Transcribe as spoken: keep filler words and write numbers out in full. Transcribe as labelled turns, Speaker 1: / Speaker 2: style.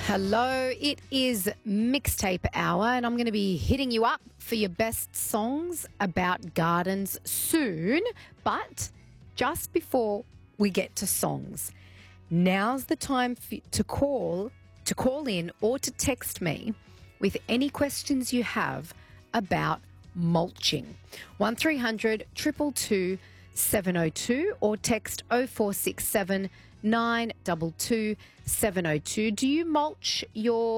Speaker 1: Hello, it is Mixtape Hour, and I'm going to be hitting you up for your best songs about gardens soon. But just before we get to songs, now's the time for, to call, to call in or to text me with any questions you have about mulching. one three hundred two two two seven oh two or text oh four six seven nine two two seven oh two. Do you mulch your